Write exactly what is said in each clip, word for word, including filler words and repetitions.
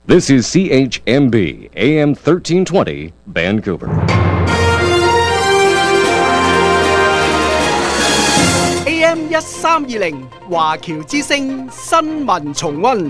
This is C H M B, A M thirteen twenty, Vancouver. A M 一三二零華僑之聲新聞重溫。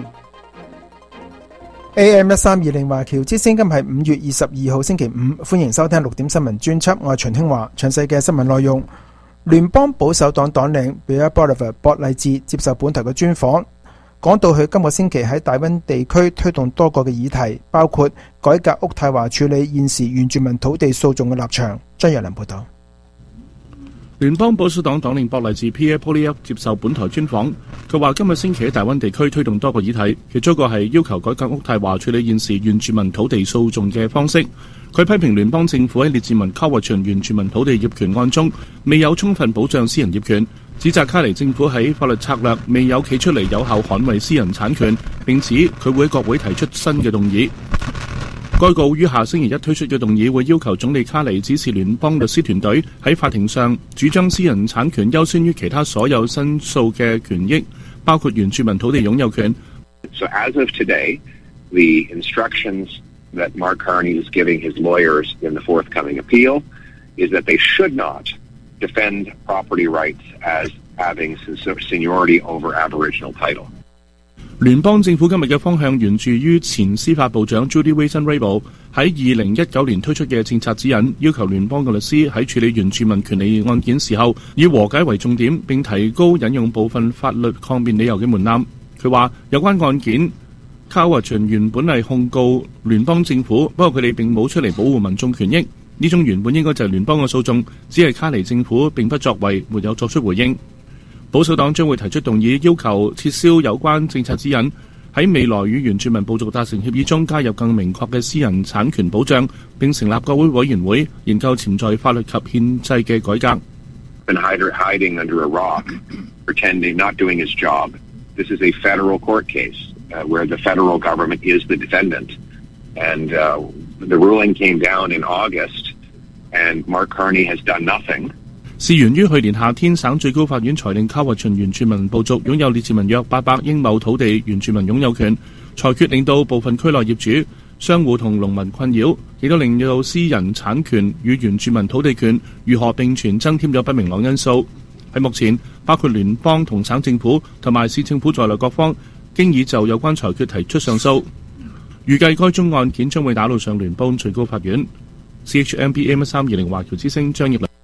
A M 一三二零華僑之聲今日係五月二十二號星期五，歡迎收聽六點新聞專輯。我係秦興華，詳細嘅新聞內容。聯邦保守黨黨領 Bill Bolivar 博勵治接受本台嘅專訪，講到佢今個星期喺大溫地區推動多個嘅議題，包括改革渥太華處理現時原住民土地訴訟嘅立場。張若麟報道。 聯邦保守黨黨領博勵治 Pierre Poilievre 接受本台專訪，佢話今日星期喺大溫地區推動多個議題，其中一個係要求改革渥太華處理現時原住民土地訴訟嘅方式。佢批評聯邦政府喺列治文卡華郡原住民土地業權案中未有充分保障私人業權，指責卡尼政府喺法律策略未有企出嚟有效捍衛私人產權，並指佢會喺國會提出新嘅動議。該告於下星期一推出嘅動議會要求總理卡尼指示聯邦律師團隊喺法庭上主張私人產權優先於其他所有申訴嘅權益，包括原住民土地擁有權。 So as of today, the instructions that Mark Carney is giving his lawyers in the forthcoming appeal is that they should not defend property rights as having seniority over Aboriginal title. 聯邦政府今日嘅方向源自於前司法部長 Judy Wilson-Raybould 喺二零一九年推出嘅政策指引，要求聯邦嘅律師喺處理原住民權利案件時候，以和解為重點，並提高引用部分法律抗辯理由嘅門檻。佢話有關案件，卡華郡原本係控告聯邦政府，不過佢哋並冇出嚟保護民眾權益。呢種原本應該就係聯邦嘅訴訟，只係卡尼政府並不作為，沒有作出回應。保守黨將會提出動議，要求撤銷有關政策指引，喺未來與原住民部族達成協議中加入更明確嘅私人產權保障，並成立國會委員會研究潛在法律及憲制嘅改革。 Been hiding under a rock, pretending not doing his job. This is a federal court case uh, where the federal government is the defendant, and uh, the ruling came down in August, and Mark Carney has done nothing. 事源於去年夏天，省最高法院裁定卡華郡原住民部族擁有列治文約八百英畝土地原住民擁有權，裁決令到部分區內業主、商戶同農民困擾，亦都令到私人產權與原住民土地權如何並存增添咗不明朗因素。喺目前，包括聯邦同省政府同埋市政府在內各方，經已就有關裁決提出上訴。預計該宗案件將會打到上聯邦最高法院。C H M B A M 三二零華僑之聲張業良。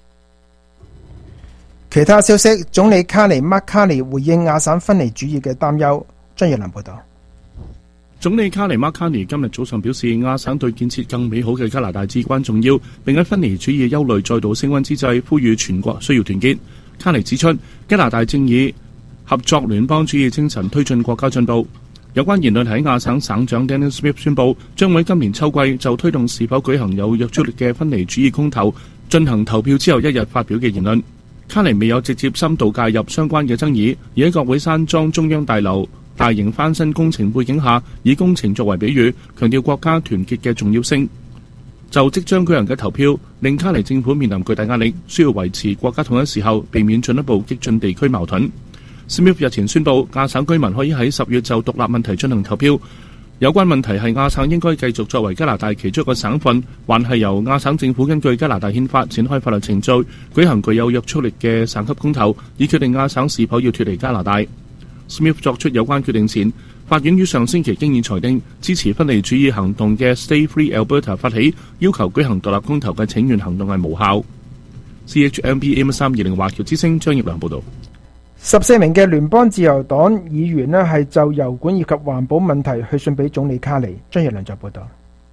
其他消息，總理卡尼麥卡尼回應亞省分離主義嘅擔憂。張若麟報道。 總理卡尼麥卡尼今日早上表示，亞省對建設更美好嘅加拿大至關重要，並喺分離主義憂慮再度升溫之際，呼籲全國需要團結。卡尼指出，加拿大正以合作聯邦主義精神推進國家進步。有關言論喺亞省省長 Daniel Smith 宣布，將會今年秋季就推動是否舉行有約束力嘅分離主義公投進行投票之後一日發表嘅言論。卡尼未有直接深度介入相關嘅爭議，而喺國會山莊中央大樓大型翻新工程背景下，以工程作為比喻，強調國家團結嘅重要性。就即將舉行嘅投票，令卡尼政府面臨巨大壓力，需要維持國家統一時候，避免進一步激進地區矛盾。Smith 日前宣布，亞省居民可以喺十月就獨立問題進行投票。有關問題係亞省應該繼續作為加拿大其中一個省份，還係由亞省政府根據加拿大憲法展開法律程序，舉行具有約束力嘅省級公投，以決定亞省是否要脫離加拿大。Smith 作出有關決定前，法院於上星期經已裁定，支持分離主義行動嘅 Stay Free Alberta 發起要求舉行獨立公投嘅請願行動係無效。C H M B A M 三二零華僑之聲張業良報導。 十四名嘅聯邦自由黨議員呢係就油管以及環保問題去信俾總理卡尼。張業良再報道。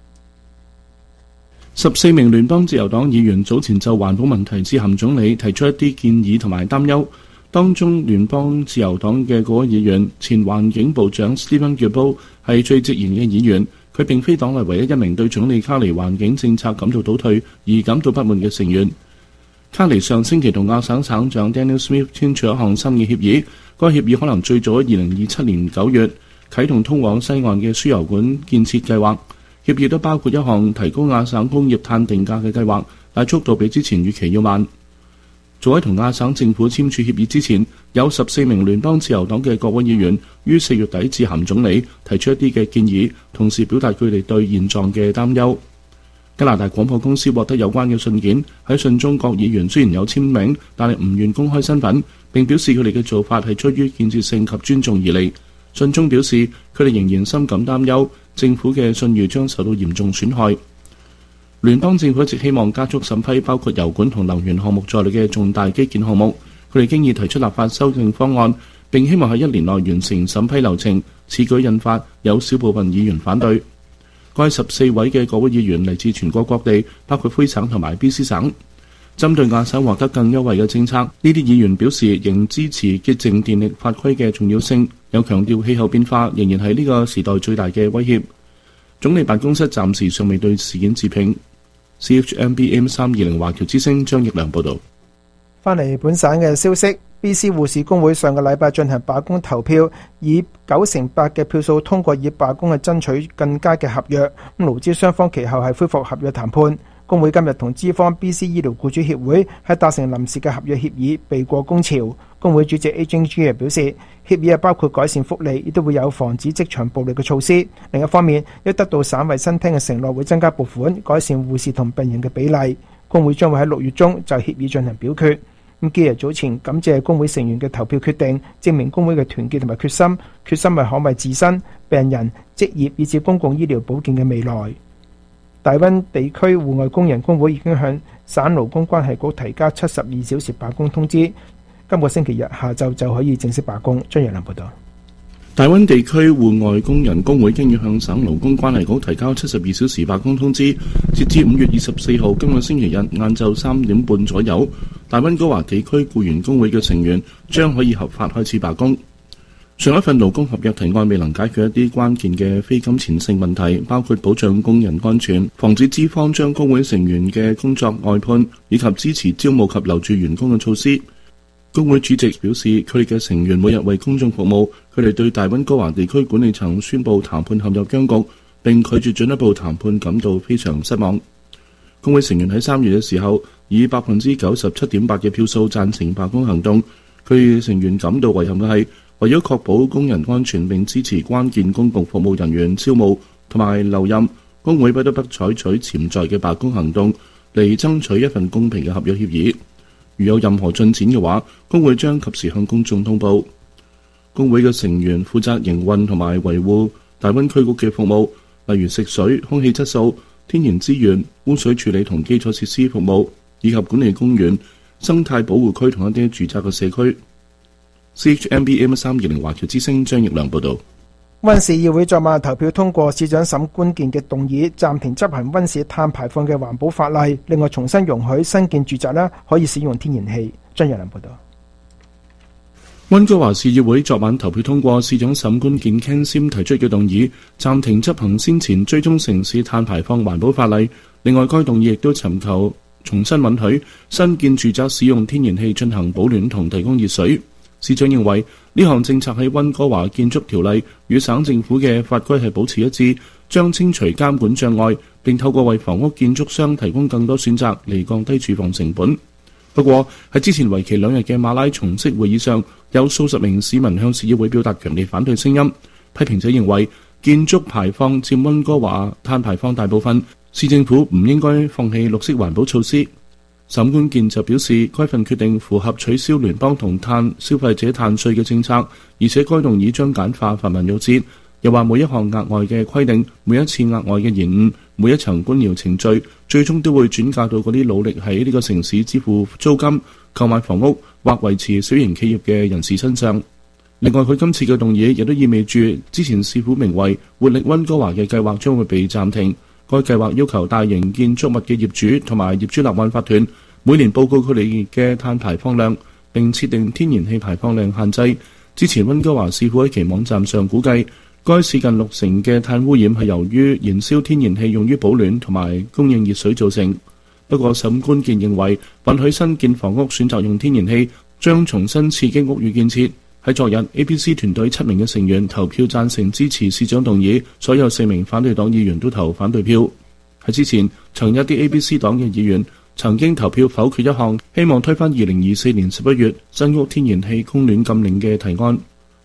十四名聯邦自由黨議員早前就環保問題致函總理，提出一啲建議同埋擔憂。當中聯邦自由黨嘅嗰位議員前環境部長 Stephen Guilbeault 係最直言嘅議員，佢並非黨內唯一一名對總理卡尼環境政策感到倒退而感到不滿嘅成員。卡尼上星期同亞省省長 Daniel Smith 簽署一項新嘅協議，該協議可能最早喺二零二七年九月啟動通往西岸嘅輸油管建設計劃。協議都包括一項提高亞省工業碳定價嘅計劃，但速度比之前預期要慢。早喺同亞省政府簽署協議之前，有十四名聯邦自由黨嘅國會議員於四月底致函總理，提出一啲嘅建議，同同時表達佢哋對現狀嘅擔憂。加拿大廣播公司獲得有關嘅信件，喺信中各議員雖然有簽名，但係唔願公開身份，並表示佢哋嘅做法係出於建設性及尊重而嚟。信中表示佢哋仍然深感擔憂，政府嘅信譽將受到嚴重損害。聯邦政府一直希望加速審批包括油管同能源項目在內嘅重大基建項目，佢哋經已提出立法修正方案，並希望喺一年內完成審批流程。此舉引發有少部分議員反對。該十四位嘅國會議員嚟自全國各地，包括魁省同埋 B C 省。針對亞省獲得更優惠嘅政策，呢啲議員表示仍支持潔淨電力法規嘅重要性，有強調氣候變化仍然係呢個時代最大嘅威脅。總理辦公室暫時尚未對事件置評。C H M B M 三二零華僑之聲張益良報導。 翻嚟本省嘅消息 ，B C 護士工會上個禮拜進行罷工投票，以九成八嘅票數通過以罷工去爭取更佳嘅合約。咁勞資雙方其後係恢復合約談判。工會今日同資方 B C 醫療僱主協會係達成臨時嘅合約協議，避過工潮。工會主席 A J G 表示，協議係包括改善福利，亦都會有防止職場暴力嘅措施。另一方面，亦得到省衛生廳嘅承諾，會增加撥款，改善護士同病人嘅比例。工會將會喺六月中就協議進行表決。咁基日早前感謝工會成員嘅投票決定，證明工會嘅團結同埋決心，決心係捍衛自身、病人、職業以至公共醫療保健嘅未來。大溫地區戶外工人工會已經向省勞工關係局提交七十二小時罷工通知，今個星期日下晝就可以正式罷工。張陽林報道。 大溫地區戶外工人工會經已向省勞工關係局提交七十二小時罷工通知，截至五月二十四號今個星期日晏晝三點半左右，大溫哥華地區僱員工會嘅成員將可以合法開始罷工。上一份勞工合約提案未能解決一啲關鍵嘅非金錢性問題，包括保障工人安全、防止資方將工會成員嘅工作外判，以及支持招募及留住員工嘅措施。工會主席表示，佢哋嘅成員每日為公眾服務，佢哋對大溫哥華地區管理層宣布談判陷入僵局，並拒絕進一步談判感到非常失望。工會成員喺三月嘅時候以百分之九十七點八嘅票數贊成罷工行動。佢哋成員感到遺憾嘅係，為咗確保工人安全並支持關鍵公共服務人員招募同埋留任，工會不得不採取潛在嘅罷工行動嚟爭取一份公平嘅合約協議。如有任何進展嘅話，工會將及時向公眾通報。工會嘅成員負責營運同埋維護大溫區局嘅服務，例如食水、空氣質素、天然資源、污水處理同基礎設施服務，以及管理公園、生態保護區同一啲住宅嘅社區。C H M B M 三二零華僑之聲張益良報導。 溫市議會昨晚投票通過市長沈觀健嘅動議，暫停執行溫市碳排放嘅環保法例，另外重新容許新建住宅咧可以使用天然氣。張益良報導。 溫哥華市議會昨晚投票通過市長沈觀健 Ken Sim 提出嘅動議，暫停執行先前追蹤城市碳排放環保法例。另外，該動議亦都尋求重新允許新建住宅使用天然氣進行保暖同提供熱水。市長認為呢項政策喺溫哥華建築條例與省政府嘅法規係保持一致，將清除監管障礙，並透過為房屋建築商提供更多選擇嚟降低住房成本。不過喺之前為期兩日嘅馬拉松式會議上，有數十名市民向市議會表達強烈反對聲音。批評者認為建築排放佔溫哥華碳排放大部分，市政府唔應該放棄綠色環保措施。沈觀健就表示，該份決定符合取消聯邦同碳消費者碳稅嘅政策，而且該動議將簡化繁文縟節。又話每一項額外嘅規定、每一次額外嘅延誤、每一層官僚程序，最終都會轉嫁到嗰啲努力喺呢個城市支付租金、購買房屋或維持小型企業嘅人士身上。另外，佢今次嘅動議亦都意味住之前市府名為活力溫哥華嘅計劃將會被暫停。該計劃要求大型建築物嘅業主同埋業主立案法團每年報告佢哋嘅碳排放量，並設定天然氣排放量限制。之前溫哥華市府喺其網站上估計，該市近六成嘅碳污染係由於燃燒天然氣用於保暖同埋供應熱水造成。不過沈觀健認為，允許新建房屋選擇用天然氣，將重新刺激屋宇建設。喺昨日 A B C 團隊七名嘅成員投票贊成支持市長動議，所有四名反對黨議員都投反對票。喺之前，曾有啲 A B C 黨嘅議員曾經投票否決一項希望推翻二零二四年十一月新屋天然氣供暖禁令嘅提案。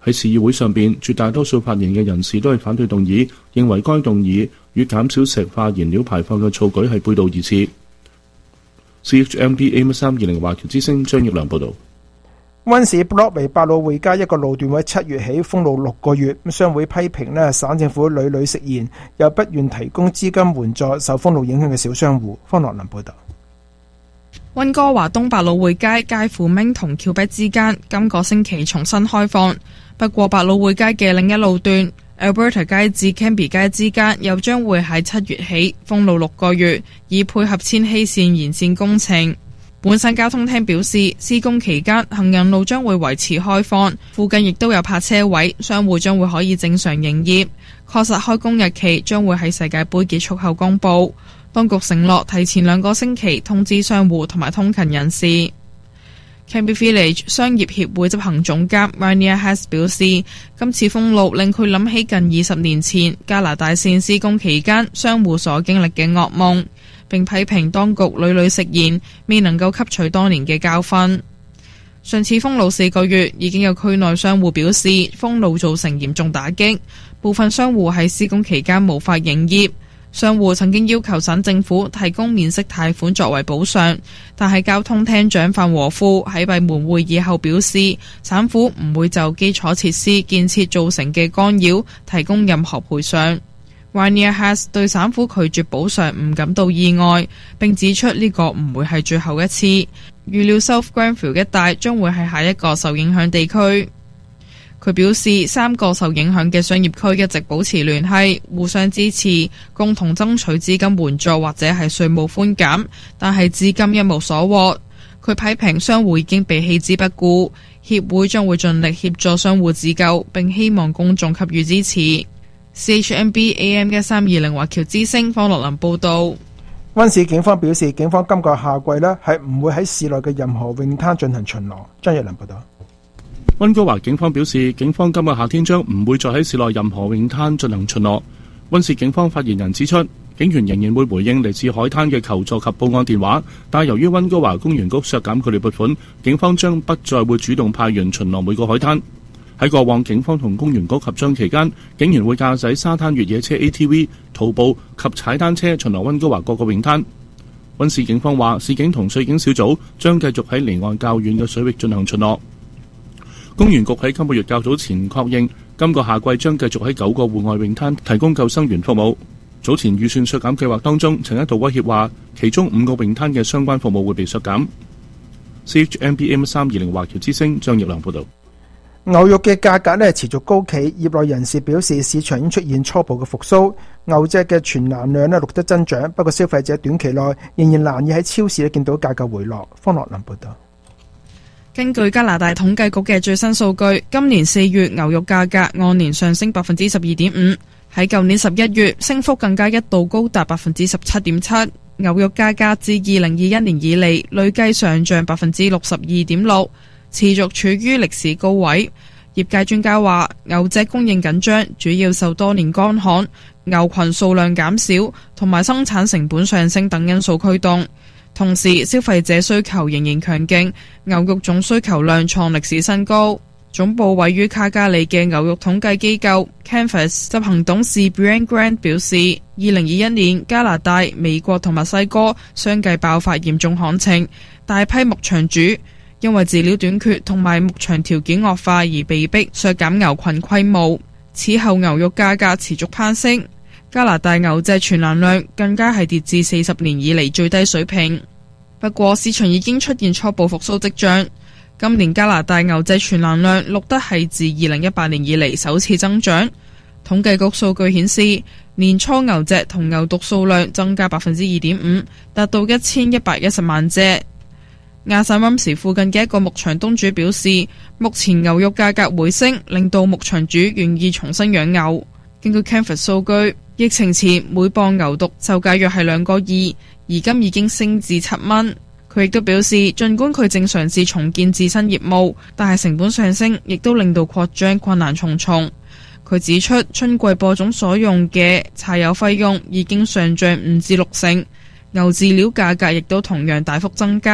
喺市議會上邊，絕大多數發言嘅人士都係反對動議，認為該動議與減少石化燃料排放嘅措舉係背道而馳。C H M B A M 三二零華僑之聲張益良報導。 溫市 Broadway 百老匯街一個路段會七月起封路六個月，商會批評呢省政府屢屢食言，又不願提供資金援助受封路影響嘅小商戶。方樂林報導。 溫哥華東百老匯街介乎明同橋壁之間，今個星期重新開放，不過百老匯街嘅另一路段 Alberta 街至 Cambie 街之間又將會喺七月起封路六個月，以配合千禧線延線工程。本省交通廳表示，施工期間行人路將會維持開放，附近亦都有泊車位，商戶將會可以正常營業。確實開工日期將會喺世界盃結束後公佈。當局承諾提前兩個星期通知商戶同埋通勤人士。Cambie Village 商業協會執行總監 Rainier Haas 表示，今次封路令佢諗起近二十年前加拿大線施工期間商戶所經歷嘅噩夢，並批評當局屢屢食言，未能夠吸取當年嘅教訓。上次封路四個月，已經有區內商戶表示封路造成嚴重打擊，部分商戶喺施工期間無法營業。商戶曾經要求省政府提供免息貸款作為補償，但係交通廳長范和富喺閉門會議後表示，省府唔會就基礎設施建設造成嘅干擾提供任何賠償。Rainier Haas 對省府拒絕補償唔感到意外，並指出呢個唔會係最後一次。預料 South Grenville 一帶將會係下一個受影響地區。佢表示，三個受影響嘅商業區一直保持聯繫，互相支持，共同爭取資金援助或者係稅務寬減，但係至今一無所獲。佢批評商戶已經被棄之不顧，協會將會盡力協助商戶自救，並希望公眾給予支持。C H M B A M 一三二零華僑之聲方樂林報導。 溫市警方表示，警方今個夏季呢係唔會喺市內嘅任何泳灘進行巡邏。張日良報導。 溫哥華警方表示，警方今個夏天將唔會再喺市內任何泳灘進行巡邏。溫市警方發言人指出，警員仍然會回應嚟自海灘嘅求助及報案電話，但係由於溫哥華公園局削減佢哋撥款，警方將不再會主動派員巡邏每個海灘。喺過往警方同公園局合作期間，警員會駕駛沙灘越野車 A T V、徒步及踩單車巡邏溫哥華各個泳灘。溫市警方話，市警同水警小組將繼續喺離岸較遠嘅水域進行巡邏。公園局喺今個月較早前確認，今個夏季將繼續喺九個戶外泳灘提供救生員服務。早前預算削減計劃當中，曾一度威脅話，其中五個泳灘嘅相關服務會被削減。C H M B M 三二零華僑之聲張益良報導。 牛肉嘅價格呢持續高企，業內人士表示市場已經出現初步嘅復甦，牛隻嘅存欄量呢錄得增長，不過消費者短期內仍然難以喺超市呢見到價格回落。方樂林報導。 根據加拿大統計局嘅最新數據，今年四月牛肉價格按年上升百分之十二點五，喺舊年十一月升幅更加一度高達百分之十七點七。牛肉價格自二零二一年以嚟累計上漲百分之六十二點六，持續處於歷史高位。業界專家話，牛隻供應緊張，主要受多年乾旱、牛群數量減少同埋生產成本上升等因素驅動。同時，消費者需求仍然強勁，牛肉總需求量創歷史新高。總部位於卡加里嘅牛肉統計機構 Canvas 執行董事 Brian Grant 表示，二零二一年加拿大、美國同墨西哥相繼爆發嚴重旱情，大批牧場主因為飼料短缺同埋牧場條件惡化而被迫削減牛群規模。此後牛肉價格持續攀升。加拿大牛隻存欄量更加係跌至四十年以嚟最低水平。不過市場已經出現初步復甦跡象。今年加拿大牛隻存欄量錄得係自二零一八年以嚟首次增長。統計局數據顯示，年初牛隻同牛犢數量增加百分之二點五，達到一千一百一十萬隻。亞省溫時附近嘅一個牧場東主表示，目前牛肉價格回升，令到牧場主願意重新養牛。根據 Canvas 數據，疫情前每磅牛犢售價約係兩個二，而今已經升至七蚊。佢亦都表示，儘管佢正嘗試重建自身業務，但係成本上升，亦都令到擴張困難重重。佢指出，春季播種所用嘅柴油費用已經上漲五至六成，牛飼料價格亦都同樣大幅增加。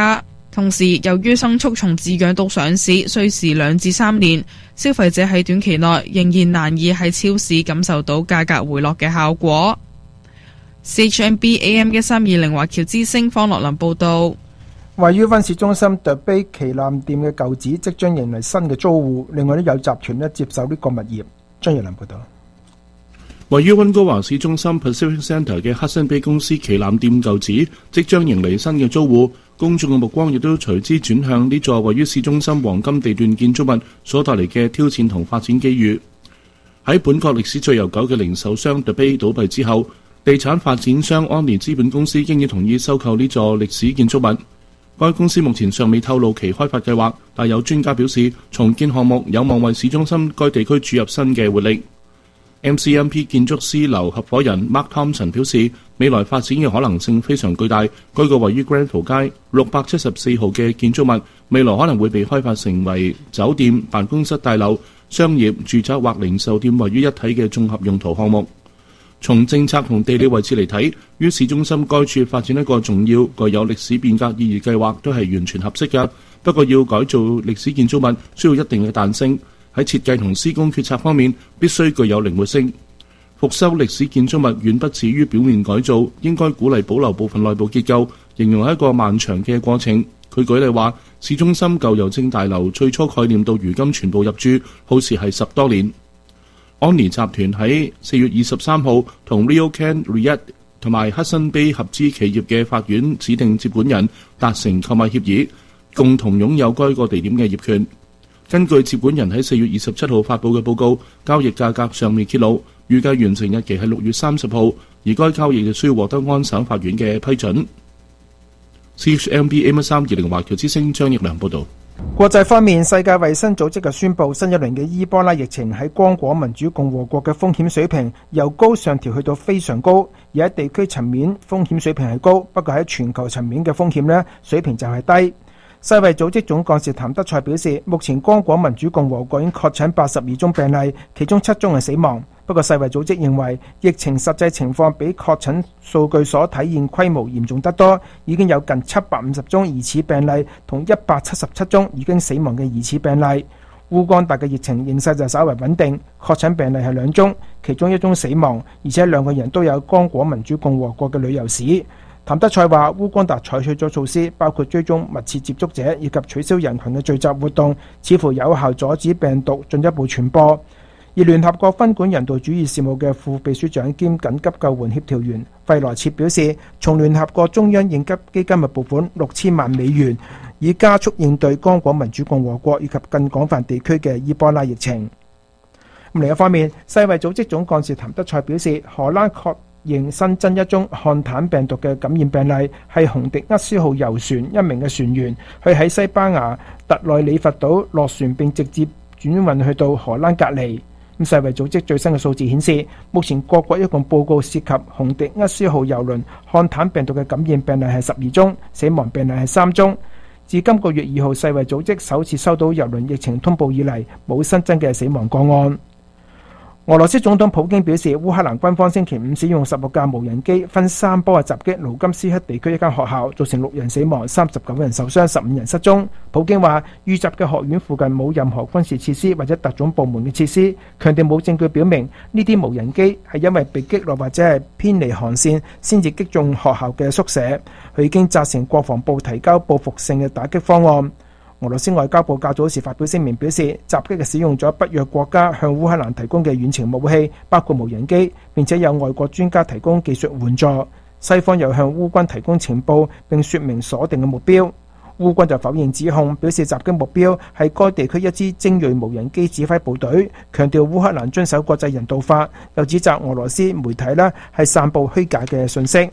同時，由於牲畜從飼養到上市需時兩至三年，消費者喺短期內仍然難以喺超市感受到價格回落嘅效果。C H M B A M 一三二零華僑之星方樂林報導。 位於溫市中心 The Bay 旗艦店嘅舊址即將迎嚟新嘅租戶，另外都有集團咧接手呢個物業。張業林報導。 位於溫哥華市中心 Pacific Centre 嘅黑森卑公司旗艦店舊址即將迎嚟新嘅租戶，公眾嘅目光亦都隨之轉向呢座位於市中心黃金地段建築物所帶嚟嘅挑戰同發展機遇。喺本國歷史最悠久嘅零售商 The Bay 倒閉之後，地產發展商安聯資本公司經已同意收購呢座歷史建築物。該公司目前尚未透露其開發計劃，但有專家表示，重建項目有望為市中心該地區注入新嘅活力。M C M P 建築師樓合夥人 Mark Thompson 表示，未來發展嘅可能性非常巨大。該個位於 Granville 街六百七十四號嘅建築物，未來可能會被開發成為酒店、辦公室大樓、商業、住宅或零售店位於一體嘅綜合用途項目。從政策同地理位置嚟睇，於市中心該處發展一個重要、具有歷史變革意義計劃都係完全合適嘅。不過要改造歷史建築物需要一定嘅彈性，喺設計同施工決策方面必須具有靈活性。復修歷史建築物遠不止於表面改造，應該鼓勵保留部分內部結構，形容係一個漫長嘅過程。佢舉例話，市中心舊郵政大樓最初概念到如今全部入住，好似係十多年。安妮集團喺四月二十三號同 RioCan REIT 同埋黑森卑合資企業嘅法院指定接管人達成購買協議，共同擁有該個地點嘅業權。根據接管人喺四月二十七號發布嘅報告，交易價格尚未揭露，預計完成日期係六月三十號，而該交易亦需要獲得安省法院嘅批准。C H M B A M 一三二零華僑之星張奕良報導。 國際方面，世界衛生組織就宣布新一輪嘅伊波拉疫情喺剛果民主共和國嘅風險水平由高上調去到非常高，而喺地區層面風險水平係高，不過喺全球層面嘅風險呢水平就係低。世衛組織總幹事譚德塞表示，目前剛果民主共和國已經確診八十二宗病例，其中七宗係死亡。不過世衛組織認為疫情實際情況比確診數據所體現規模嚴重得多，已經有近七百五十宗疑似病例同一百七十七宗已經死亡嘅疑似病例。烏干達嘅疫情形勢就稍為穩定，確診病例係兩宗，其中一宗死亡，而且兩個人都有剛果民主共和國嘅旅遊史。譚德塞話，烏干達採取咗措施，包括追蹤密切接觸者以及取消人群嘅聚集活動，似乎有效阻止病毒進一步傳播。而聯合國分管人道主義事務嘅副秘書長兼緊急救援協調員費萊切表示，從聯合國中央應急基金嘅撥款六千萬美元，以加速應對剛果民主共和國以及更廣泛地區嘅伊波拉疫情。另一方面，世衛組織總幹事譚德塞表示，荷蘭確認新增一宗漢坦病毒嘅感染病例，係洪迪厄斯號遊船一名嘅船員，佢喺西班牙特內里佛島落船並直接轉運去到荷蘭隔離。咁世衛組織最新嘅數字顯示，目前各國一共報告涉及洪迪厄斯號郵輪漢坦病毒嘅感染病例係十二宗，死亡病例係三宗。自今個月二號世衛組織首次收到郵輪疫情通報以嚟，冇新增嘅死亡個案。俄羅斯總統普京表示，烏克蘭軍方星期五使用十六架無人機分三波嘅襲擊盧甘斯克地區一間學校，造成六人死亡、三十九人受傷、十五人失蹤。普京話，遇襲嘅學院附近冇任何軍事設施或者特種部門嘅設施，強調冇證據表明呢啲無人機係因為被擊落或者係偏離航線先至擊中學校嘅宿舍。佢已經責成國防部提交報復性嘅打擊方案。俄羅斯外交部較早時發表聲明表示，襲擊嘅使用咗北約國家向烏克蘭提供嘅遠程武器，包括無人機，並且有外國專家提供技術援助。西方又向烏軍提供情報並說明鎖定嘅目標。烏軍就否認指控，表示襲擊目標係該地區一支精銳無人機指揮部隊，強調烏克蘭遵守國際人道法，又指責俄羅斯媒體呢係散布虛假嘅信息。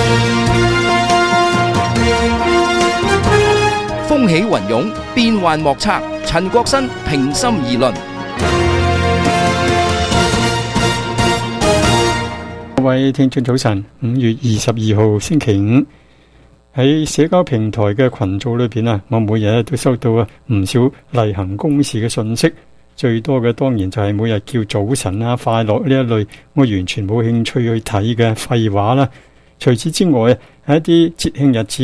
風起雲湧，變幻莫測。陳國新平心而論。 各位聽眾早晨，五月二十二號星期五，喺社交平台嘅群組裏邊啊，我每日都收到啊唔少例行公事嘅信息，最多嘅當然就係每日叫早晨啊、快樂呢一類，我完全冇興趣去睇嘅廢話啦。除此之外，喺一啲節慶日子，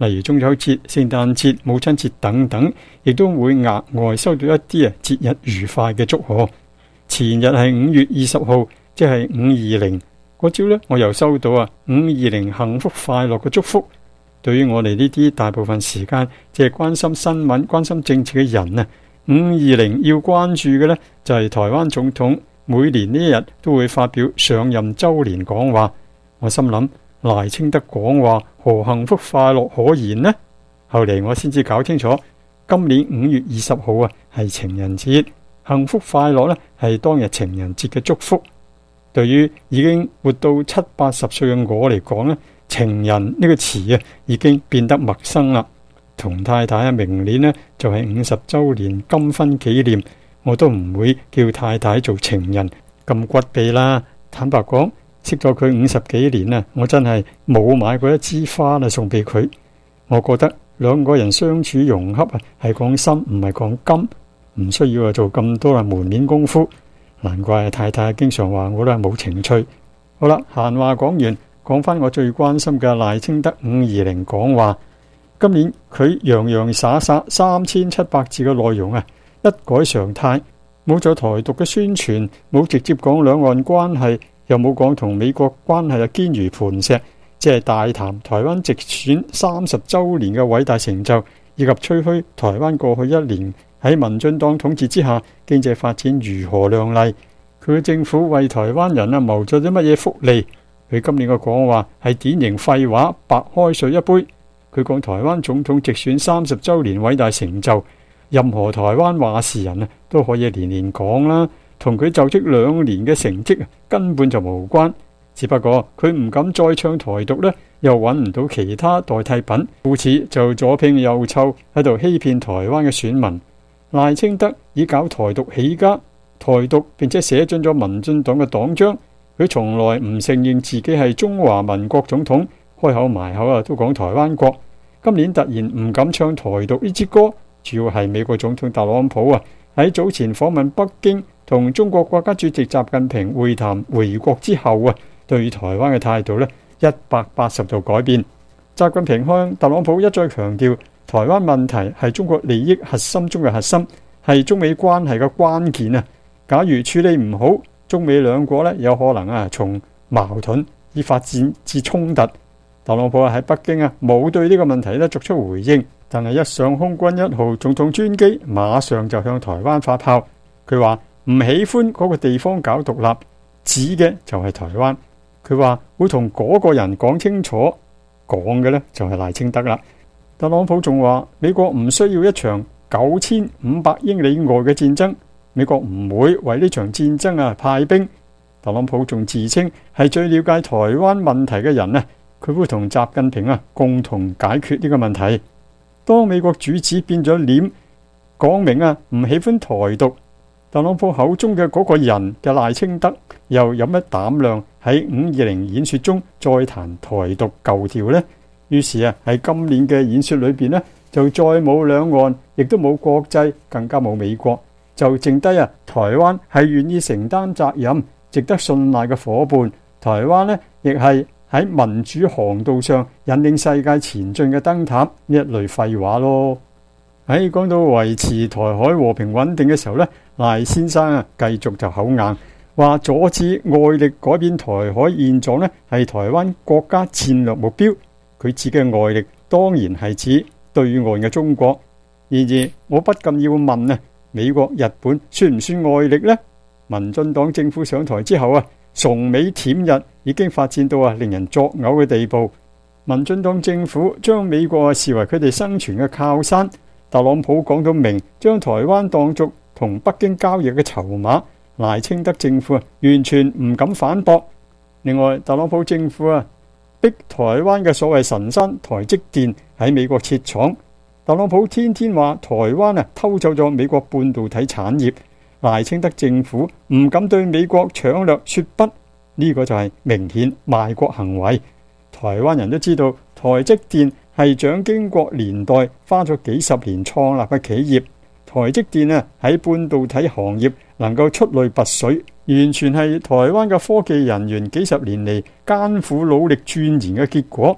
例如中秋節、聖誕節、母親節等等，亦都會額外收到一啲啊節日愉快嘅祝賀。前日係五月二十號，即係五二零嗰朝呢，我又收到啊五二零幸福快樂嘅祝福。對於我哋呢啲大部分時間即係關心新聞、關心政治嘅人啊，五二零要關注嘅呢，就係台灣總統每年呢一日都會發表上任周年講話。我心諗賴清德講話何幸福快樂可言呢？後嚟我先至搞清楚，今年五月二十號啊係情人節，幸福快樂呢係當日情人節嘅祝福。對於已經活到七八十歲嘅我嚟講呢，情人呢個詞啊已經變得陌生啦。同太太啊明年呢就係五十周年金婚紀念，我都唔會叫太太做情人咁骨痹啦。坦白講，識咗佢五十幾年啊，我真係冇買過一支花啦送俾佢。我覺得兩個人相處融洽啊，係講心唔係講金，唔需要啊做咁多啊門面功夫。難怪太太經常話我都係冇情趣。好啦，閒話講完，講翻我最關心嘅賴清德五二零講話。今年佢洋洋灑灑三千七百字嘅內容啊，一改常態，冇咗台獨嘅宣傳，冇直接講兩岸關係，又冇講同美國關係啊堅如磐石，即係大談台灣直選三十週年嘅偉大成就，以及吹噓台灣過去一年喺民進黨統治之下經濟發展如何亮麗，佢嘅政府為台灣人啊謀咗啲乜嘢福利。佢今年嘅講話係典型廢話，白開水一杯。佢講台灣總統直選三十週年偉大成就，任何台灣話事人啊都可以年年講啦，同佢就職兩年嘅成績根本就無關。只不過佢唔敢再唱台獨呢，又揾唔到其他代替品，故此就左拼右湊喺度欺騙台灣嘅選民。賴清德以搞台獨起家，台獨並且寫進咗民進黨嘅黨章。佢從來唔承認自己係中華民國總統，開口埋口啊都講台灣國。今年突然唔敢唱台獨呢支歌，主要係美國總統特朗普啊喺早前訪問北京，同中國國家主席習近平會談回國之後啊，對台灣嘅態度呢一百八十度改變。習近平向特朗普一再強調，台灣問題係中國利益核心中嘅核心，係中美關係嘅關鍵啊！假如處理唔好，中美兩國呢有可能啊從矛盾以發展至衝突。特朗普喺北京啊冇對呢個問題呢作出回應，但係一上空軍一號總統專機，馬上就向台灣發炮。佢話唔喜歡嗰個地方搞獨立，指嘅就係台灣。佢話會同嗰個人講清楚，講嘅呢就係賴清德啦。特朗普仲話美國唔需要一場九千五百英里外嘅戰爭，美國唔會為呢場戰爭啊派兵。特朗普仲自稱係最了解台灣問題嘅人啊，佢會同習近平啊共同解決呢個問題。當美國主子變咗臉，講明啊唔喜歡台獨，特朗普口中嘅嗰個人嘅賴清德又有乜膽量喺五二零演說中再談台獨舊調呢？於是啊喺今年嘅演說裏邊呢，就再冇兩岸，亦都冇國際，更加冇美國，就剩低啊台灣係願意承擔責任、值得信賴嘅夥伴。台灣呢亦係喺民主航道上引領世界前進嘅燈塔，呢一類廢話咯。喺講到維持台海和平穩定嘅時候呢，賴先生啊繼續就口硬，話阻止外力改變台海現狀呢係台灣國家戰略目標。佢指嘅外力當然係指對岸嘅中國。然而我不禁要問啊，美國、日本算唔算外力呢？民進黨政府上台之後啊，崇美舔日已經發展到啊令人作嘔嘅地步。民進黨政府將美國啊視為佢哋生存嘅靠山。特朗普講到明，將台灣當作同北京交易嘅籌碼。賴清德政府啊完全唔敢反駁。另外，特朗普政府啊逼台灣嘅所謂神山台積電喺美國設廠。特朗普天天話台灣啊偷走咗美國半導體產業。賴清德政府唔敢對美國搶掠說不，呢個就係明顯賣國行為。台灣人都知道台積電係蔣經國年代花咗幾十年創立嘅企業。台積電啊喺半導體行業能夠出類拔萃，完全係台灣嘅科技人員幾十年嚟艱苦努力鑽研嘅結果。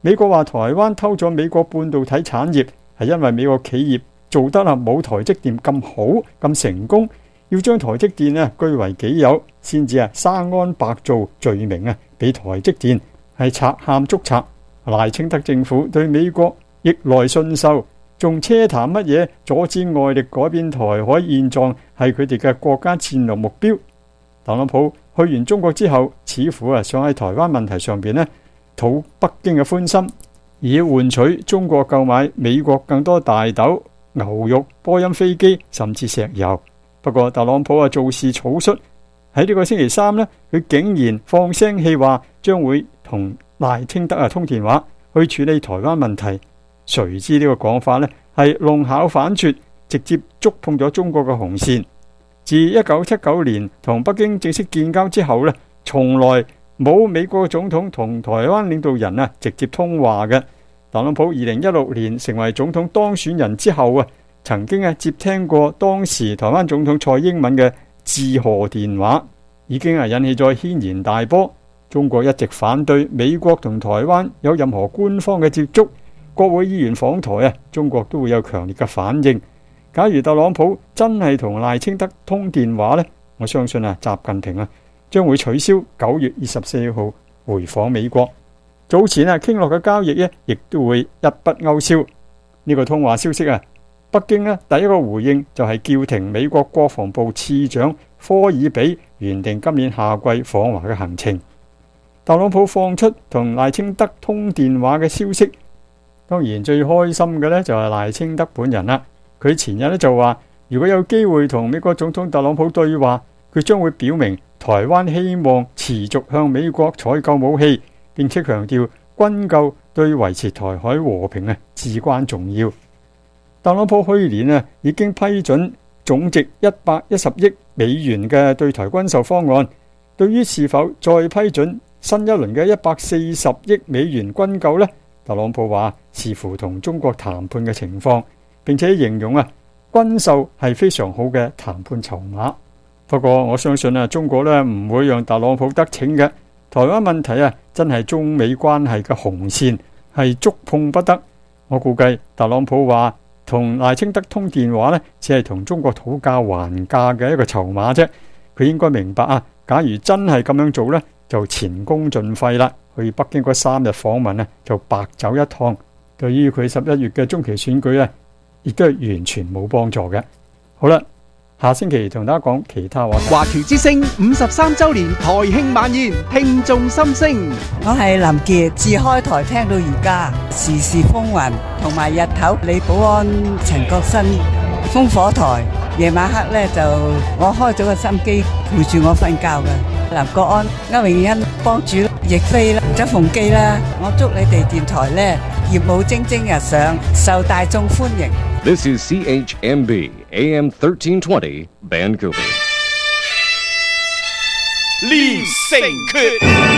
美國話台灣偷咗美國半導體產業，係因為美國企業做得啊冇台積電咁好咁成功，要將台積電啊據為己有，先至啊生安白造罪名啊俾台積電，係賊喊捉賊。賴清德政府對美國逆來順受，仲奢談乜嘢阻止外力改變台海現狀係佢哋嘅國家戰略目標。特朗普去完中國之後，似乎啊想喺台灣問題上邊呢討北京嘅歡心，以換取中國購買美國更多大豆、牛肉、波音飛機甚至石油。不過特朗普啊做事草率，喺呢個星期三呢，佢竟然放聲氣話將會同賴清德啊通電話去處理台灣問題。誰知呢個講法呢係弄巧反拙，直接觸碰咗中國嘅紅線。自一九七九年同北京正式建交之後呢，從來冇美國總統同台灣領導人啊直接通話嘅。特朗普二零一六年成為總統當選人之後啊，曾經啊接聽過當時台灣總統蔡英文嘅致賀電話，已經啊引起咗軒然大波。中國一直反對美國同台灣有任何官方嘅接觸，國會議員訪台啊，中國都會有強烈嘅反應。假如特朗普真係同賴清德通電話呢，我相信啊，習近平啊將會取消九月二十四號回訪美國。早前啊傾落嘅交易呢，亦都會一筆勾銷。呢個通話消息啊，北京呢第一個回應就係叫停美國國防部次長科爾比原定今年夏季訪華嘅行程。特朗普放出同賴清德通電話嘅消息，當然最開心嘅呢就係賴清德本人啦。佢前日咧就話，如果有機會同美國總統特朗普對話，佢將會表明台灣希望持續向美國採購武器，並且強調軍購對維持台海和平啊至關重要。特朗普去年啊已經批准總值一百一十億美元嘅對台軍售方案，對於是否再批准新一輪嘅一百四十億美元軍購呢，特朗普話視乎同中國談判嘅情況。並且形容啊，軍售係非常好嘅談判籌碼。不過我相信啊，中國咧唔會讓特朗普得逞嘅。台灣問題啊，真係中美關係嘅紅線，係觸碰不得。我估計特朗普話同賴清德通電話呢，只係同中國討價還價嘅一個籌碼啫。佢應該明白啊，假如真係咁樣做呢，就前功盡廢啦。去北京嗰三日訪問呢，就白走一趟。對於佢十一月嘅中期選舉呢，亦都係完全冇幫助嘅。好啦，下星期同大家講其他話題。 華僑之聲五十三周年台慶晚宴，聽眾心聲。 我係林傑，自開台聽到而家，時時風雲，同埋日頭李寶安、陳國新、烽火台，夜晚黑咧就我開咗個心機陪住我瞓覺嘅。林國安、歐永欣、幫主、亦菲啦、周鳳基啦，我祝你哋電台咧業務蒸蒸日上，受大眾歡迎。 This is C H M B A M thirteen twenty Vancouver。 連城訣，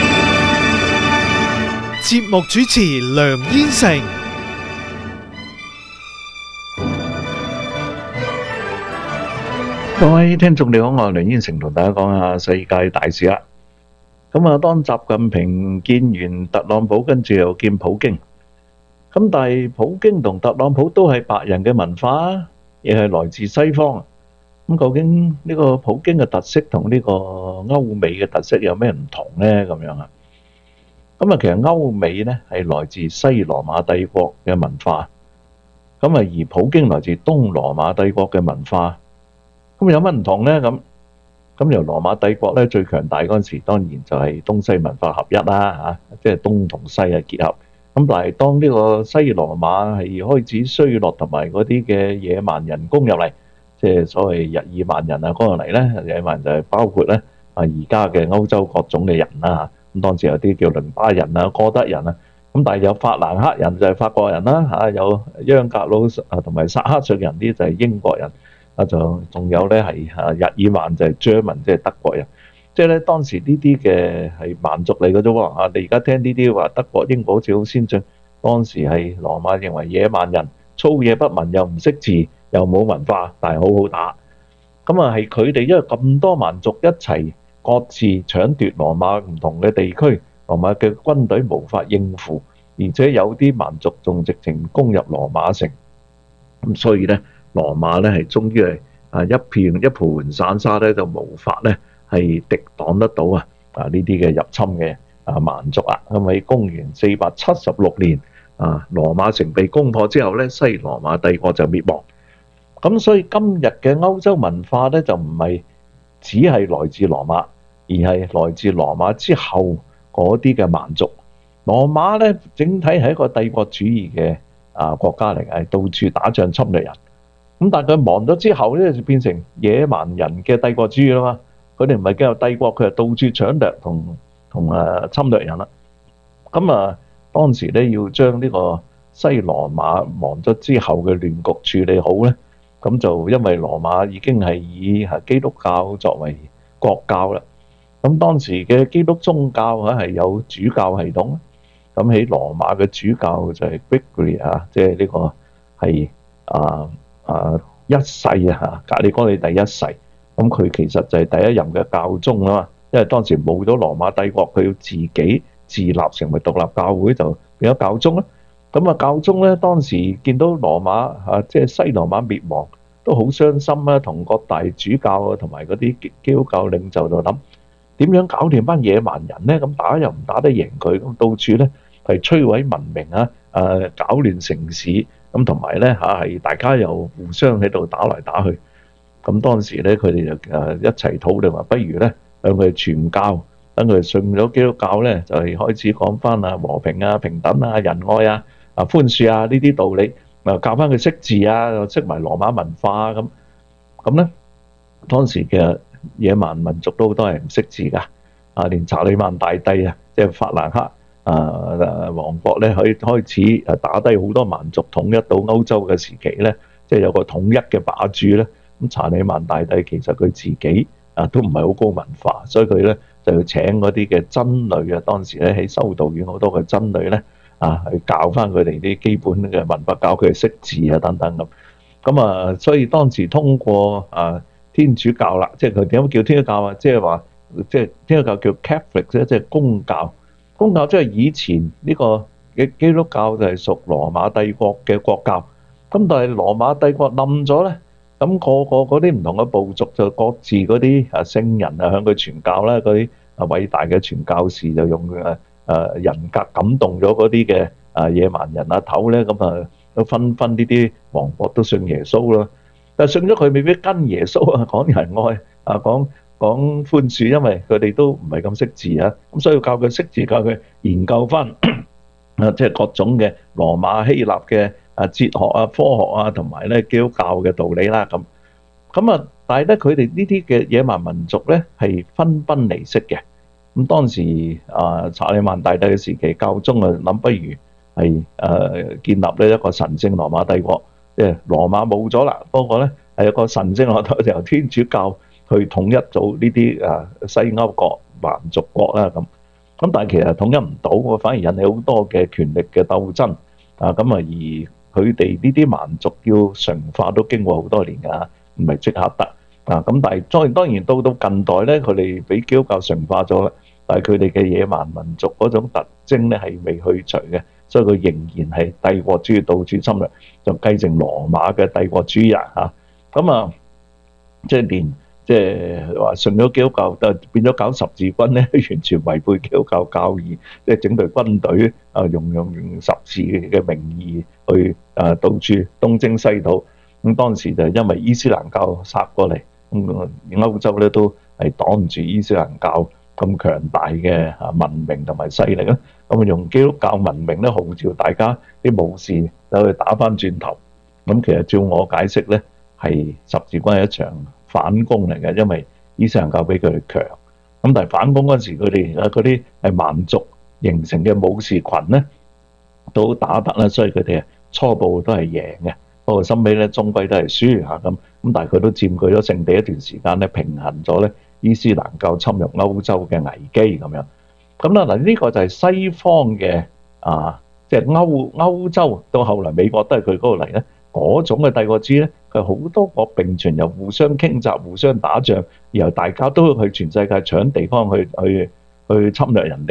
節目主持梁燕成。 各位聽眾你好，我係梁燕成，同大家講下世界大事啦。咁啊，當習近平見完特朗普，跟住又見普京。咁但係普京同特朗普都係白人嘅文化，亦係來自西方。咁究竟呢個普京嘅特色同呢個歐美嘅特色有咩唔同呢？咁樣啊？咁啊，其實歐美呢係來自西羅馬帝國嘅文化，咁啊而普京來自東羅馬帝國嘅文化。咁有乜唔同呢？咁咁由羅馬帝國咧最強大嗰陣時，當然就係東西文化合一啦，嚇，即係東同西嘅結合。咁但係當呢個西羅馬係開始衰落，同埋嗰啲嘅野蠻人攻入嚟，即係所謂日耳曼人啊，攻入嚟咧，野蠻人就係包括咧啊而家嘅歐洲各種嘅人啦。咁當時有啲叫倫巴人啊、哥德人啊，咁但係有法蘭克人就係法國人啦，嚇，有央格魯啊同埋薩克遜人啲就係英國人。啊，就仲有咧係啊日耳曼就係 German，即係德國人，即係咧當時呢啲嘅係蠻族嚟嘅啫喎。啊，你而家聽呢啲話德國、英國好似好先進，當時係羅馬認為野蠻人，粗野不文，又唔識字，又冇文化，但係好好打。咁啊係佢哋因為咁多蠻族一齊各自搶奪羅馬唔同嘅地區，羅馬嘅軍隊無法應付， 而且有啲蠻族仲直情攻入羅馬城，咁所以咧羅馬咧係終於係啊一片一盤散沙咧，就無法咧係敵擋得到啊啊呢啲嘅入侵嘅啊蠻族啊。咁喺公元四百七十六年啊，羅馬城被攻破之後咧，西羅馬帝國就滅亡。咁所以今日嘅歐洲文化咧，就唔係只係來自羅馬，而係來自羅馬之後嗰啲嘅蠻族。羅馬咧整體係一個帝國主義嘅啊國家嚟，係到處打仗侵略人。咁但係佢亡咗之後咧，就變成野蠻人嘅帝國主義啦嘛。佢哋唔係叫做帝國，佢係到處搶掠同同誒侵略人啦。咁啊，當時咧要將呢個西羅馬亡咗之後嘅亂局處理好咧，咁就因為羅馬已經係以係基督教作為國教啦。咁當時嘅基督宗教啊係有主教系統，咁喺羅馬嘅主教就係 Gregory 啊，即係呢個係啊啊一世啊，格里哥利第一世。咁佢其實就係第一任嘅教宗啊嘛，因為當時冇咗羅馬帝國，佢要自己自立成為獨立教會，就變咗教宗啦。咁啊，教宗咧當時見到羅馬啊，即係西羅馬滅亡，都好傷心啦，同各大主教啊，同埋嗰啲基督教領袖就諗點樣搞掂班野蠻人咧？咁打又唔打得贏佢，咁到處咧係摧毀文明啊，誒搞亂城市，咁同埋咧嚇係大家又互相喺度打來打去。咁當時咧佢哋就誒一齊討論話，不如咧向佢哋傳教，等佢哋信咗基督教咧，就係開始講翻啊和平啊、平等啊、仁愛啊、啊寬恕啊呢啲道理，啊教翻佢識字啊，又識埋羅馬文化啊咁。咁咧當時嘅野蠻民族都好多係唔識字噶，啊連查理曼大帝啊，即係法蘭克啊王國咧，可以開始誒打低好多蠻族，統一到歐洲嘅時期咧，即係有個統一嘅霸主咧。咁查理曼大帝其實佢自己啊都唔係好高文化，所以佢咧就要請嗰啲嘅僧侶啊，當時咧喺修道院好多嘅僧侶咧啊去教翻佢哋啲基本嘅文化，教佢哋識字啊等等咁。咁啊，所以當時通過啊天主教啦，即係佢點解叫天主教啊？即係話即係天主教叫 Catholic 咧，即係公教。公教即係以前呢個嘅基督教就係屬羅馬帝國嘅國教。咁但係羅馬帝國冧咗咧。咁個個嗰啲唔同嘅部族就各自嗰啲啊聖人啊向佢傳教啦，嗰啲啊偉大嘅傳教士就用誒誒人格感動咗嗰啲嘅啊野蠻人啊頭咧，咁啊都紛紛呢啲王國都信耶穌啦。但係信咗佢未必跟耶穌啊，講仁愛啊，講講寬恕，因為佢哋都唔係咁識字啊，咁所以教佢識字，教佢研究翻啊，即係各種嘅羅馬希臘嘅啊哲學啊、科學啊，同埋咧基督教嘅道理啦，咁咁啊，但係咧佢哋呢啲嘅野蠻民族咧係分崩離析嘅。咁當時啊查理曼大帝嘅時期，教宗啊諗不如係誒建立呢一個神聖羅馬帝國，即係羅馬冇咗啦，不過咧係一個神聖羅馬由天主教去統一咗呢啲啊西歐國蠻族國啦咁。咁但係其實統一唔到，反而引起好多嘅權力嘅鬥爭啊！咁啊而佢哋呢啲蠻族要純化都經過好多年㗎，唔係即刻得啊！咁但係當然當然到到近代咧，佢哋俾基督教純化咗啦，但係佢哋嘅野蠻民族嗰種特徵咧係未去除嘅，所以佢仍然係帝國主義到處侵略，就繼承羅馬嘅帝國主義啊！咁啊，即係連即係話信咗基督教，就變咗搞十字軍咧，完全違背基督教教義，即係整隊軍隊啊，用用用十字嘅名義去啊到處東征西討。咁當時就因為伊斯蘭教殺過嚟，咁歐洲咧都係擋唔住伊斯蘭教咁強大嘅啊文明同埋勢力啦。咁啊用基督教文明咧號召大家啲武士走去打翻轉頭。咁其實照我解釋咧，係十字軍係一場反攻嚟嘅，因為伊斯蘭教比佢哋強。咁但係反攻嗰陣時，佢哋啊嗰啲係蠻族形成嘅武士群咧，都打得啦，所以佢哋啊初步都係贏嘅。不過收尾咧，終歸都係輸嚇咁。咁但係佢都佔據咗聖地一段時間咧，平衡咗咧伊斯蘭教侵入歐洲嘅危機咁樣。咁啦嗱，呢個就係西方嘅啊，即係歐歐洲到後來美國都係佢嗰度嚟咧。嗰種嘅帝國主義咧，佢好多國並存，又互相傾軋、互相打仗，然後大家都去全世界搶地方去去去侵略人哋。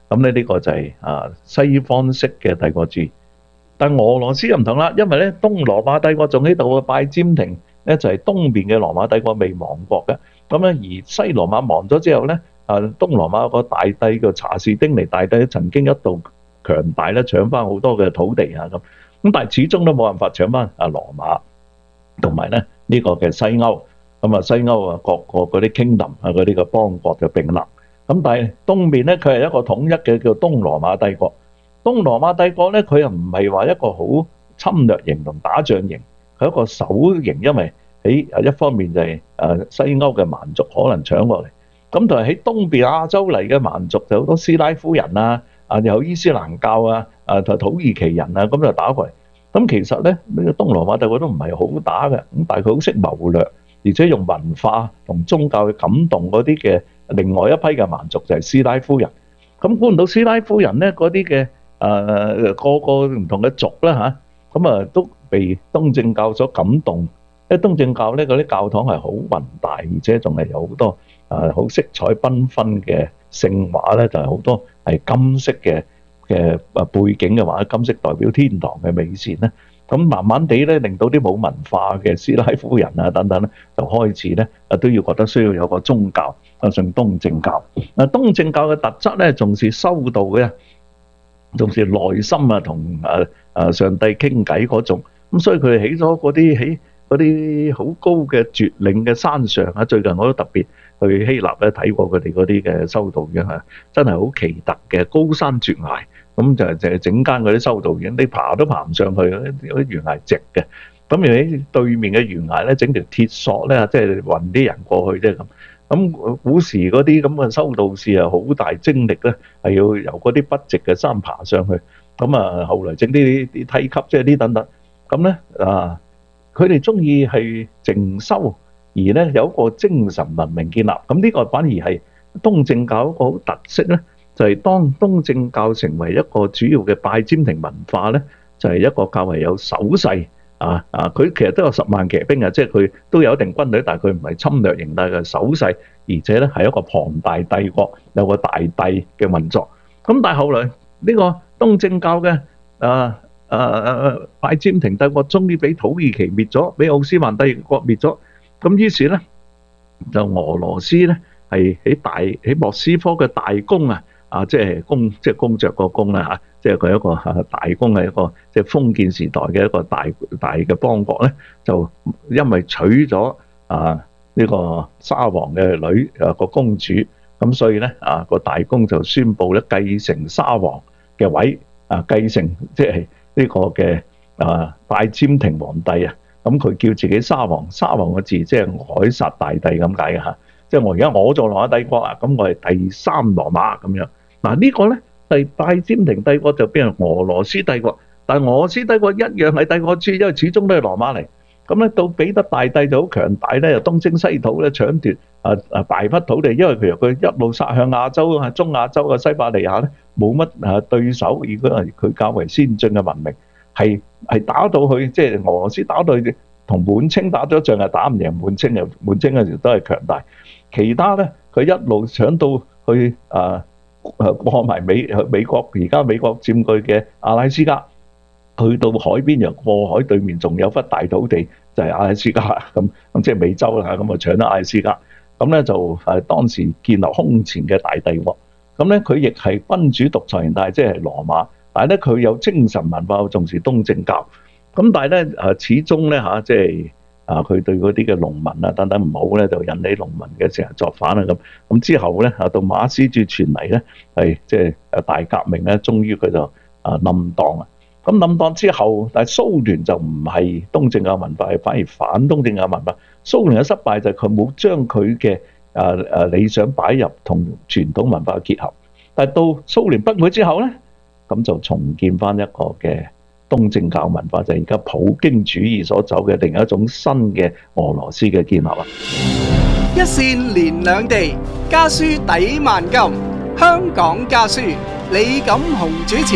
咁咧呢個就係啊西方式嘅帝國主義。但俄羅斯又唔同啦，因為咧東羅馬帝國仲喺度，拜占庭咧就係東邊嘅羅馬帝國未亡國嘅。咁咧而西羅馬亡咗之後咧，啊東羅馬個大帝叫查士丁尼大帝曾經一度強大咧，搶翻好多嘅土地啊咁。咁但係始終都冇辦法搶翻啊羅馬同埋咧呢個嘅西歐。咁啊西歐啊各個嗰啲 kingdom 啊嗰啲嘅邦國就並立。咁但係東面咧佢係一個統一嘅叫東羅馬帝國。東羅馬帝國咧，佢又唔係話一個好侵略型同打仗型，佢係一個守型，因為喺一方面就係誒西歐嘅蠻族可能搶落嚟，咁同埋喺東邊亞洲嚟嘅蠻族就好多斯拉夫人啊，啊有伊斯蘭教啊，啊同土耳其人啊，咁就打過嚟。咁其實咧呢個東羅馬帝國都唔係好打嘅，咁但係佢好識謀略，而且用文化同宗教去感動嗰啲嘅另外一批嘅蠻族就係斯拉夫人。咁估唔到斯拉夫人咧嗰啲嘅。誒、呃、個個唔同嘅族啦嚇，咁啊都被東正教所感動。因為東正教咧嗰啲教堂係好宏大，而且仲係有好多誒好色彩繽紛嘅聖畫咧，就係、是、好多係金色嘅嘅誒背景嘅畫，金色代表天堂嘅美善咧。咁慢慢地咧，令到啲冇文化嘅斯拉夫人啊等等咧，就開始咧啊都要覺得需要有個宗教啊，信東正教。啊，東正教嘅特質咧，重視修道嘅。重視內心啊，同誒誒上帝傾偈嗰種，咁所以佢哋起咗嗰啲喺嗰啲好高嘅絕嶺嘅山上啊。最近我都特別去希臘咧睇過佢哋嗰啲嘅修道院啊，真係好奇特嘅高山絕崖，咁就就係整間嗰啲修道院，你爬都爬唔上去，嗰啲懸崖直嘅，咁而喺對面嘅懸崖咧整條鐵索咧，即係運啲人過去啫咁。咁古時嗰啲咁嘅修道士啊，好大精力咧，係要由嗰啲筆直嘅山爬上去。咁啊，後來整啲啲梯級，即係啲等等。咁咧啊，佢哋中意係靜修，而咧有一個精神文明建立。咁呢個反而係東正教一個好特色咧，就係當東正教成為一個主要嘅拜占庭文化咧，就係一個較為有手勢。啊啊！佢其實都有十萬騎兵啊，即係佢都有一定軍隊，但係佢唔係侵略型，但係守勢，而且咧係一個龐大帝國，有個大帝嘅運作。咁但係後來呢個東正教嘅啊啊啊拜占庭帝國終於俾土耳其滅咗，俾奧斯曼帝國滅咗。咁於是咧就俄羅斯咧係喺大喺莫斯科嘅大公啊啊，即係公即係公爵個公啦嚇。即係佢一個大公係一個即係封建時代嘅一個大大嘅邦國咧，就因為娶咗啊呢個沙皇嘅女啊個公主，咁所以咧啊個大公就宣布咧繼承沙皇嘅位啊，繼承即係呢個嘅啊拜占庭皇帝啊，咁佢叫自己沙皇，沙皇個字即係凱撒大帝咁解嘅嚇，即係我而家我做羅馬帝國啊，咁我係第三羅馬咁樣。嗱呢個咧。係拜占庭帝國就變成俄羅斯帝國，但係俄羅斯帝國一樣係帝國主義，因為始終都係羅馬嚟。咁咧到彼得大帝就好強大咧，又東征西討咧，搶奪啊啊大筆土地，因為其實佢一路殺向亞洲啊，中亞洲嘅西伯利亞咧冇乜啊對手，如果係佢較為先進嘅文明，係係打到去即係俄羅斯打到去同滿清打咗仗係打唔贏滿清嘅，滿清嘅時候都係強大。其他咧佢一路搶到去啊。誒過埋美美國，而家美國佔據嘅阿拉斯加，去到海邊又過海對面仲有忽大土地，就係阿拉斯加咁咁，即係美洲啦，咁啊搶咗阿拉斯加，咁咧就誒當時建立空前嘅大帝國。咁咧佢亦係君主獨裁型，但係即係羅馬，但係咧佢有精神文化，重視東正教。咁但係咧誒始終咧嚇即係。啊！佢對嗰啲嘅農民啊等等唔好咧，就引起農民嘅成日作反啊咁。咁之後咧啊，到馬克思主義傳嚟咧，係即係誒大革命咧，終於佢就啊冧檔啊。咁冧檔之後，但係蘇聯就唔係東正教文化，係反而反東正教文化。蘇聯嘅失敗就係佢冇將佢嘅誒誒理想擺入同傳統文化結合。但係到蘇聯崩潰之後咧，咁就重建翻一個嘅東正教文化，就係而家普京主義所走嘅另一種新嘅俄羅斯嘅建立啊！ 一線連兩地，家書抵萬金。香港家書，李錦雄主持。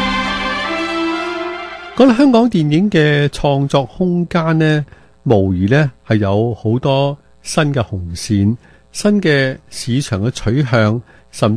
講到香港電影嘅創作空間呢，無疑呢係有好多新嘅紅線、新嘅市場嘅取向，甚至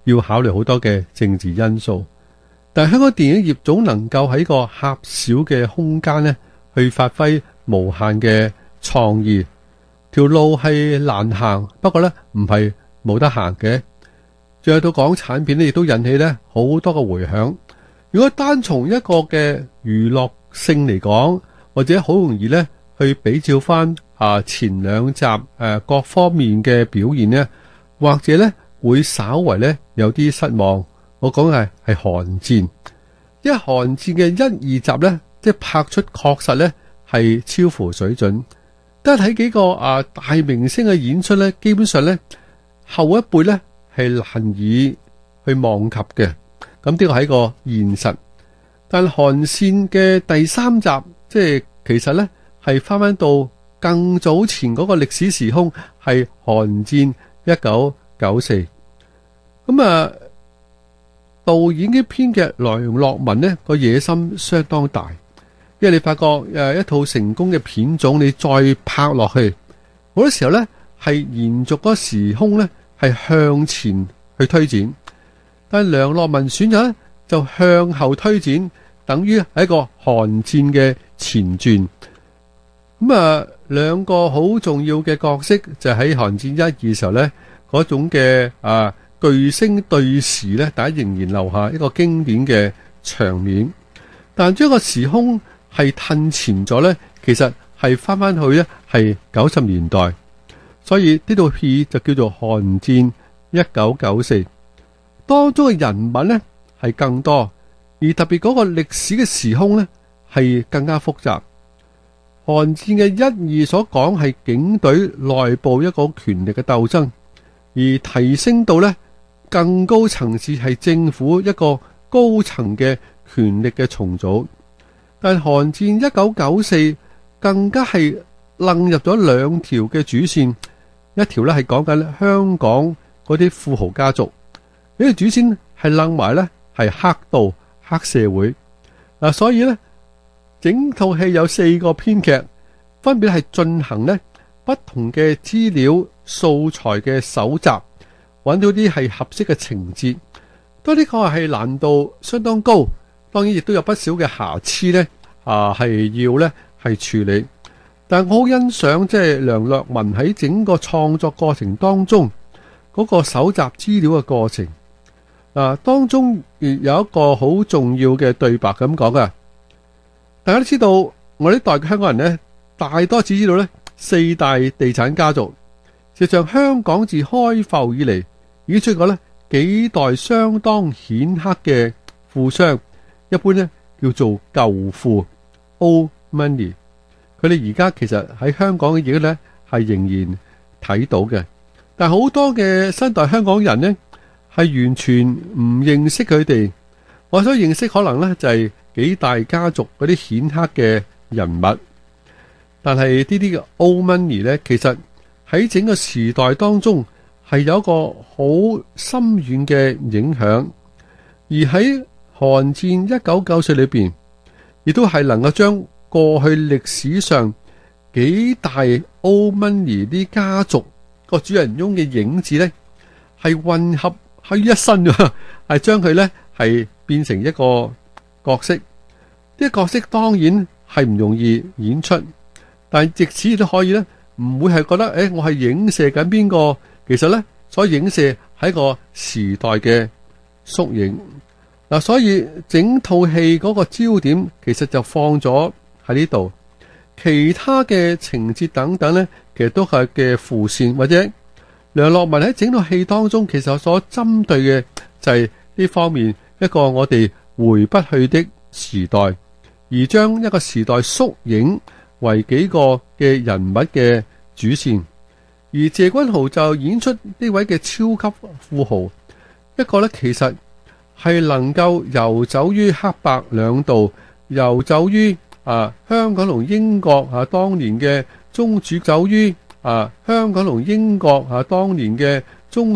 要考慮好多嘅政治因素。但係香港電影業總能夠喺個狹小嘅空間呢，去發揮無限嘅創意。條路係難行，不過呢唔係冇得行嘅。最後到港產片呢，亦都引起呢好多嘅回響。如果單從一個嘅娛樂性嚟講，或者好容易呢去比照翻啊前兩集誒、啊、各方面嘅表現呢，或者呢會稍為呢有啲失望。我講嘅係寒戰，因為寒戰嘅一二集呢，即係拍出確實呢係超乎水準。得睇幾個啊大明星嘅演出呢，基本上呢後一輩呢係難以去望及嘅。咁呢個係一個現實。但寒戰嘅第三集，即係其實呢係翻翻到更早前嗰個歷史時空，係寒戰一九九四。咁啊，導演嘅編劇梁樂文呢個野心相當大，因為你發覺誒一套成功嘅片種，你再拍落去，好多時候呢係延續嗰時空呢係向前去推展，但梁樂文選擇呢就向後推展，等於係一個寒戰嘅前傳。咁啊，兩個好重要嘅角色就喺寒戰一二時候呢嗰種嘅啊巨星對視呢，大家仍然留下一個經典嘅場面。但將個時空係褪前咗呢，其實係翻翻去呢係九十年代，所以呢套戲就叫做寒戰一九九四。當中嘅人物呢係更多，而特別嗰個歷史嘅時空呢係更加複雜。寒戰嘅一二所講係警隊內部一個權力嘅鬥爭，而提升到呢更高層次係政府一個高層嘅權力嘅重組。但寒戰一九九四更加係楞入咗兩條嘅主線，一條呢係講緊香港嗰啲富豪家族，呢條主線係楞埋呢係黑道黑社會嗱，所以呢整套戲有四個編劇，分別係進行呢不同嘅資料素材嘅搜集，揾到啲係合適嘅情節。當呢個係難度相當高，當然亦都有不少嘅瑕疵呢啊係要呢係處理。但我好欣賞即係梁樂文喺整個創作過程當中嗰個搜集資料嘅過程。啊，當中亦有一個好重要嘅對白咁講噶。大家都知道，我呢代嘅香港人呢，大多只知道呢四大地產家族。實際上，香港自開埠以嚟，已經出過呢幾代相當顯赫嘅富商，一般呢叫做舊富 （old money）。佢哋而家其實喺香港嘅嘢呢係仍然睇到嘅，但好多嘅新代香港人呢係完全唔認識佢哋。我所認識可能呢就係幾大家族嗰啲顯赫嘅人物，但係呢啲嘅 old money 呢，其實喺整個時代當中係有一個好深遠嘅影響，而喺寒戰一九九四裏邊，亦都係能夠將過去歷史上幾大 old money 啲家族個主人翁嘅影子呢，係混合喺一身嘅，係將佢呢係變成一個角色。呢個角色當然係唔容易演出，但係藉此亦都可以呢，唔會係覺得誒，我係影射緊邊個。其實呢，所以影射係一個時代嘅縮影嗱，所以整套戲嗰個焦點其實就放咗喺呢度，其他嘅情節等等呢，其實都係嘅副線，或者梁樂文喺整套戲當中其實所針對嘅就係呢方面一個我哋回不去的時代，而將一個時代縮影為幾個嘅人物嘅主線。而謝君豪就演出呢位嘅超級富豪，一個呢其實係能夠遊走於黑白兩道，遊走於啊香港同英國啊當年嘅宗主，走於啊香港同英國啊當年嘅